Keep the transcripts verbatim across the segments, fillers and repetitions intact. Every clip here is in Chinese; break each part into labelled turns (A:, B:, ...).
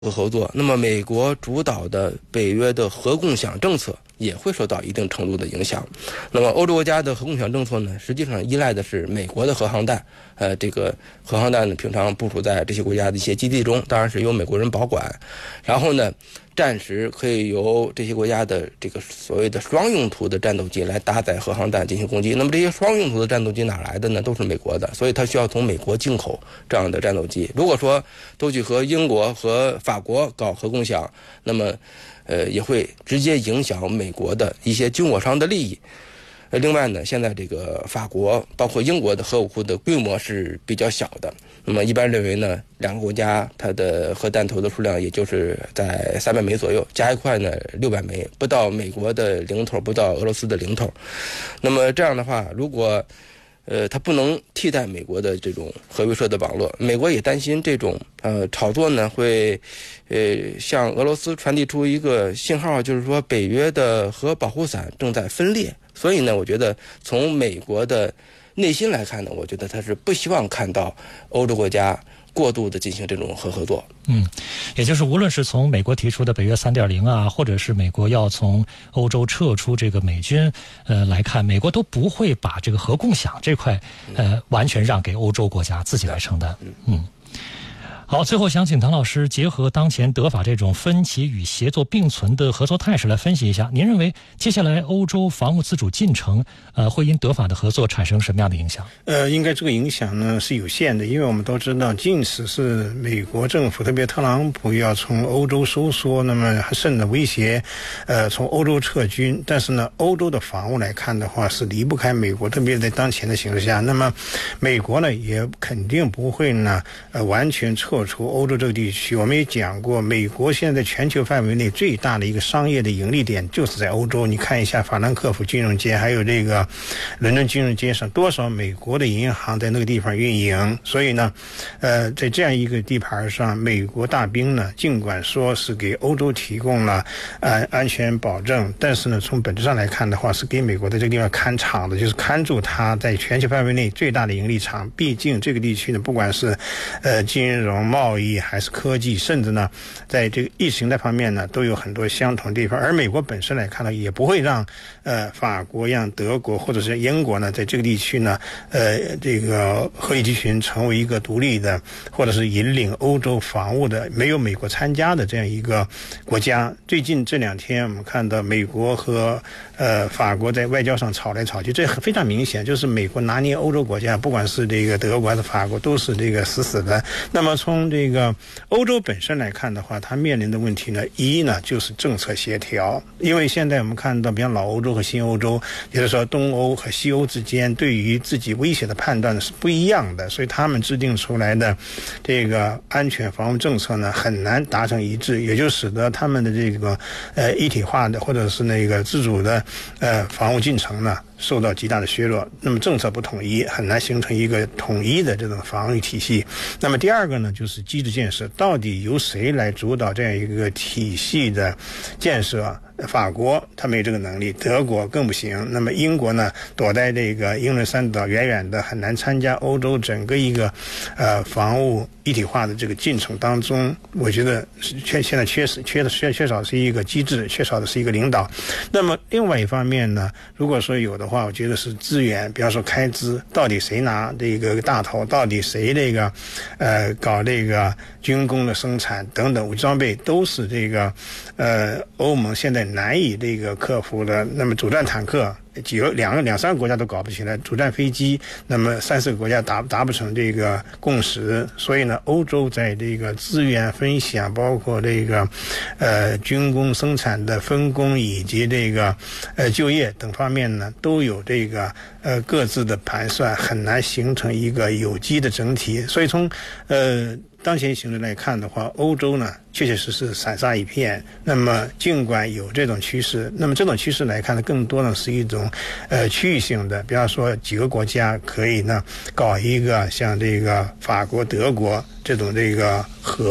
A: 和合作，那么美国主导的北约的核共享政策也会受到一定程度的影响。那么欧洲国家的核共享政策呢，实际上依赖的是美国的核航弹，呃，这个核航弹呢平常部署在这些国家的一些基地中，当然是由美国人保管。然后呢，战时可以由这些国家的这个所谓的双用途的战斗机来搭载核航弹进行攻击。那么这些双用途的战斗机哪来的呢？都是美国的，所以它需要从美国进口这样的战斗机。如果说都去和英国和法国搞核共享，那么呃也会直接影响美国的一些军火商的利益。呃，另外呢，现在这个法国包括英国的核武库的规模是比较小的。那么一般认为呢，两个国家它的核弹头的数量也就是在三百枚左右，加一块呢六百枚，不到美国的零头，不到俄罗斯的零头。那么这样的话，如果呃它不能替代美国的这种核威慑的网络，美国也担心这种呃炒作呢会呃向俄罗斯传递出一个信号，就是说北约的核保护伞正在分裂。所以呢，我觉得从美国的内心来看呢，我觉得他是不希望看到欧洲国家过度的进行这种核合作。
B: 嗯，也就是无论是从美国提出的北约 三点零 啊，或者是美国要从欧洲撤出这个美军呃来看，美国都不会把这个核共享这块呃完全让给欧洲国家自己来承担。嗯。好，最后想请唐老师结合当前德法这种分歧与协作并存的合作态势来分析一下，您认为接下来欧洲防务自主进程呃会因德法的合作产生什么样的影响？
C: 呃，应该这个影响呢是有限的，因为我们都知道，即使是美国政府，特别特朗普要从欧洲收缩，那么甚至威胁呃从欧洲撤军，但是呢，欧洲的防务来看的话是离不开美国，特别在当前的形势下，那么美国呢也肯定不会呢呃完全撤出欧洲这个地区。我们也讲过，美国现在全球范围内最大的一个商业的盈利点就是在欧洲。你看一下法兰克福金融街，还有这个伦敦金融街上，多少美国的银行在那个地方运营。所以呢，呃，在这样一个地盘上，美国大兵呢，尽管说是给欧洲提供了安安全保证，但是呢，从本质上来看的话，是给美国在这个地方看场的，就是看住它在全球范围内最大的盈利场。毕竟这个地区呢，不管是呃金融、贸易还是科技，甚至呢，在这个意识形态方面呢，都有很多相同的地方。而美国本身来看呢，也不会让呃法国、让德国或者是英国呢，在这个地区呢，呃这个核力集群成为一个独立的，或者是引领欧洲防务的没有美国参加的这样一个国家。最近这两天，我们看到美国和呃法国在外交上吵来吵去，这非常明显，就是美国拿捏欧洲国家，不管是这个德国还是法国，都是这个死死的。那么从这个欧洲本身来看的话，它面临的问题呢，一呢就是政策协调，因为现在我们看到，比方老欧洲和新欧洲，也就是说东欧和西欧之间对于自己威胁的判断是不一样的，所以他们制定出来的这个安全防务政策呢，很难达成一致，也就使得他们的这个呃一体化的或者是那个自主的呃防务进程呢，受到极大的削弱。那么政策不统一，很难形成一个统一的这种防御体系。那么第二个呢，就是机制建设，到底由谁来主导这样一个体系的建设？法国他没有这个能力，德国更不行。那么英国呢，躲在这个英伦三岛远远的，很难参加欧洲整个一个呃防务一体化的这个进程当中。我觉得缺现在缺失缺的缺缺少是一个机制，缺少的是一个领导。那么另外一方面呢，如果说有的话，我觉得是资源，比方说开支，到底谁拿这个大头，到底谁这个呃搞这个军工的生产等等武器装备，都是这个呃欧盟现在难以这个克服的。那么主战坦克几个两个两三个国家都搞不起来，主战飞机那么三四个国家达达不成这个共识。所以呢，欧洲在这个资源分享，包括这个呃军工生产的分工以及这个呃就业等方面呢，都有这个呃各自的盘算，很难形成一个有机的整体。所以从呃当前形势来看的话，欧洲呢确确实实散沙一片。那么尽管有这种趋势，那么这种趋势来看呢，更多呢是一种呃区域性的，比方说几个国家可以呢搞一个像这个法国、德国这种这个核的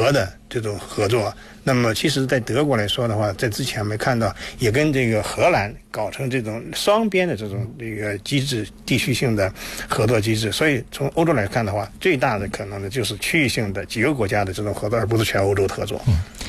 C: 这种合作。那么其实在德国来说的话，在之前我们看到也跟这个荷兰搞成这种双边的这种这个机制，地区性的合作机制。所以从欧洲来看的话，最大的可能的就是区域性的几个国家的这种合作，而不是全欧洲的合作。
B: 嗯